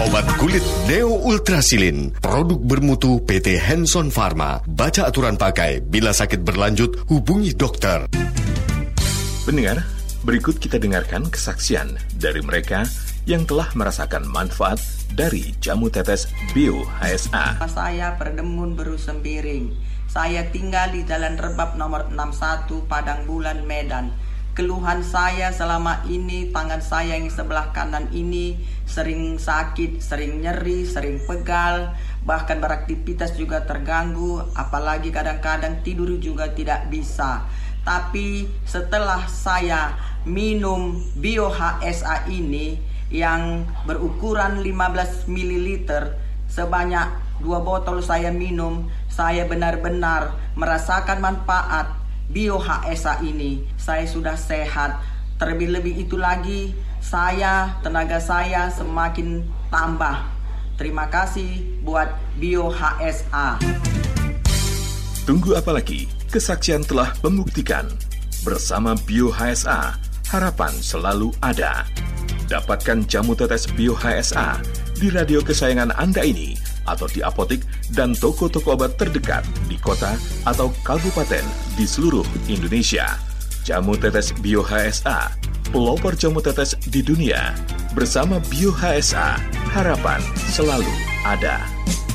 Obat kulit Neo Ultrasilin, produk bermutu PT Hanson Pharma. Baca aturan pakai, bila sakit berlanjut hubungi dokter. Pendengar, berikut kita dengarkan kesaksian dari mereka yang telah merasakan manfaat dari jamu tetes Bio HSA. Saya Perdemun Beru Sembiring. Saya tinggal di Jalan Rebab nomor 61 Padang Bulan, Medan. Keluhan saya selama ini, tangan saya yang sebelah kanan ini sering sakit, sering nyeri, sering pegal, bahkan beraktivitas juga terganggu, apalagi kadang-kadang tidur juga tidak bisa. Tapi setelah saya minum Bio HSA ini yang berukuran 15 ml sebanyak 2 botol saya minum, saya benar-benar merasakan manfaat Bio HSA ini. Saya sudah sehat. Terlebih-lebih itu lagi, tenaga saya semakin tambah. Terima kasih buat Bio HSA. Tunggu apa lagi? Kesaksian telah membuktikan. Bersama Bio HSA, harapan selalu ada. Dapatkan jamu tetes Bio HSA di radio kesayangan Anda ini atau di apotik dan toko-toko obat terdekat di kota atau kabupaten di seluruh Indonesia. Jamu tetes Bio HSA, pelopor jamu tetes di dunia. Bersama Bio HSA, harapan selalu ada.